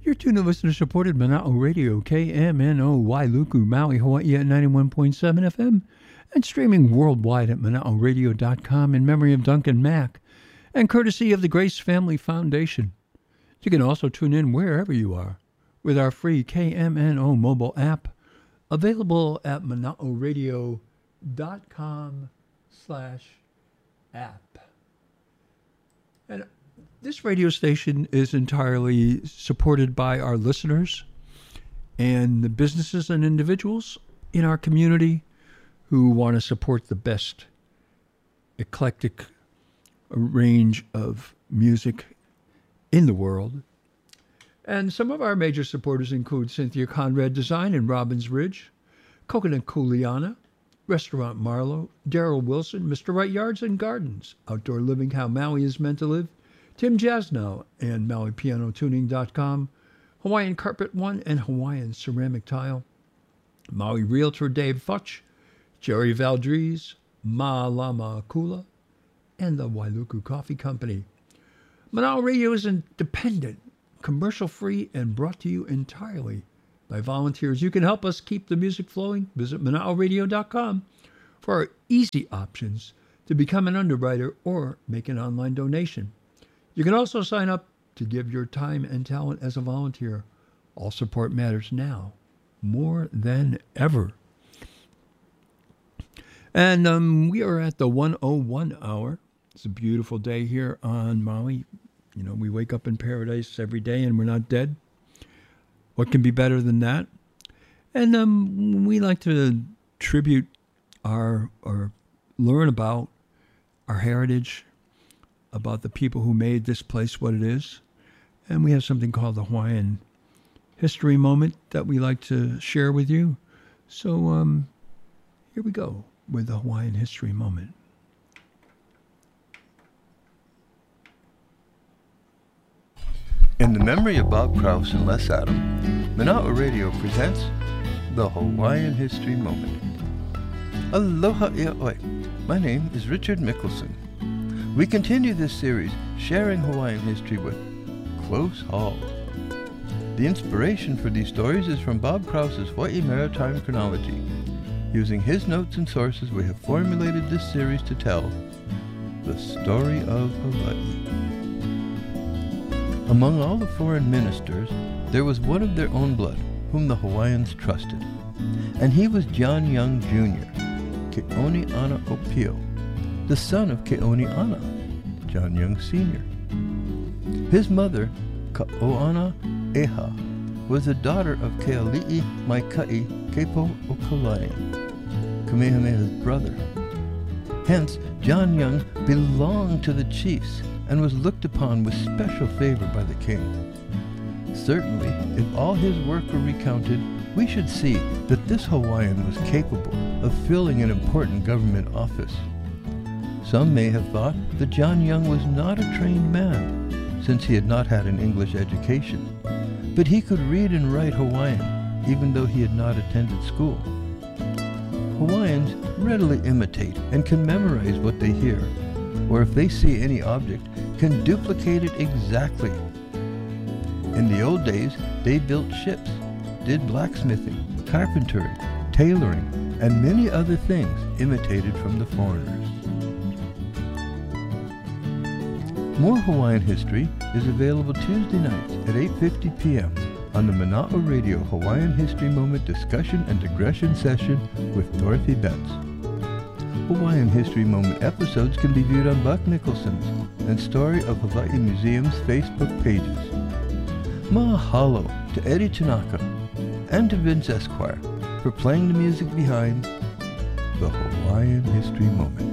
You're tuned to listener-supported Mana'o Radio, KMNO, Wailuku, Maui, Hawaii at 91.7 FM, and streaming worldwide at Mana'oRadio.com in memory of Duncan Mack, and courtesy of the Grace Family Foundation. You can also tune in wherever you are with our free KMNO mobile app, available at Mana'oRadio.com/app. And this radio station is entirely supported by our listeners and the businesses and individuals in our community who want to support the best eclectic range of music in the world. And some of our major supporters include Cynthia Conrad Design in Robbins Ridge, Coconut Kuleana, Restaurant Marlowe, Daryl Wilson, Mr. Right Yards and Gardens, Outdoor Living How Maui is Meant to Live, Tim Jasnow and MauiPianoTuning.com, Hawaiian Carpet One and Hawaiian Ceramic Tile, Maui Realtor Dave Futch, Jerry Valdries, Ma'alama Kula, and the Wailuku Coffee Company. Mana'o Radio is independent, commercial-free, and brought to you entirely by volunteers. You can help us keep the music flowing. Visit Mana'oRadio.com for our easy options to become an underwriter or make an online donation. You can also sign up to give your time and talent as a volunteer. All support matters now more than ever. And we are at the 101 hour. It's a beautiful day here on Maui. You know, we wake up in paradise every day and we're not dead. What can be better than that? And we like to tribute or learn about our heritage, about the people who made this place what it is. And we have something called the Hawaiian History Moment that we like to share with you. So here we go with the Hawaiian History Moment. In the memory of Bob Krause and Les Adam, Mana'o Radio presents the Hawaiian History Moment. Aloha ia'oi. My name is Richard Mickelson. We continue this series sharing Hawaiian history with Close Hall. The inspiration for these stories is from Bob Krause's Hawaii Maritime Chronology. Using his notes and sources, we have formulated this series to tell the story of Hawaii. Among all the foreign ministers, there was one of their own blood whom the Hawaiians trusted, and he was John Young Jr., Ke'oni Ana Opio, the son of Ke'oni Ana, John Young Sr. His mother, Ka'oana Eha, was the daughter of Keali'i Maikai Kepo Okalani, Kamehameha's brother. Hence, John Young belonged to the chiefs and was looked upon with special favor by the king. Certainly, if all his work were recounted, we should see that this Hawaiian was capable of filling an important government office. Some may have thought that John Young was not a trained man, since he had not had an English education, but he could read and write Hawaiian, even though he had not attended school. Hawaiians readily imitate and can memorize what they hear, or if they see any object, can duplicate it exactly. In the old days, they built ships, did blacksmithing, carpentry, tailoring, and many other things imitated from the foreigners. More Hawaiian history is available Tuesday nights at 8:50 p.m. on the Mana'o Radio Hawaiian History Moment discussion and digression session with Dorothy Betts. Hawaiian History Moment episodes can be viewed on Buck Nicholson's and Story of Hawaii Museum's Facebook pages. Mahalo to Eddie Tanaka and to Vince Esquire for playing the music behind the Hawaiian History Moment.